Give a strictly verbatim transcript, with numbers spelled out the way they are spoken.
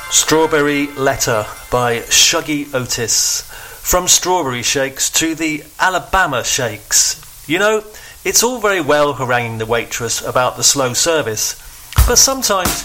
Strawberry Letter by Shuggy Otis. From strawberry shakes to the Alabama shakes. You know, it's all very well haranguing the waitress about the slow service, but sometimes